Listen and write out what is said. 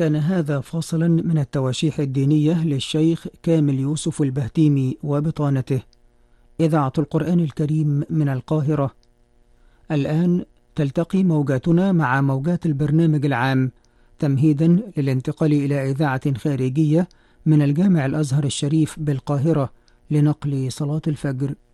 كان هذا فاصلا من التواشيح الدينية للشيخ كامل يوسف البهتيمي وبطانته. إذاعة القرآن الكريم من القاهرة. الآن تلتقي موجاتنا مع موجات البرنامج العام تمهيدا للانتقال إلى إذاعة خارجية من الجامع الأزهر الشريف بالقاهرة لنقل صلاة الفجر.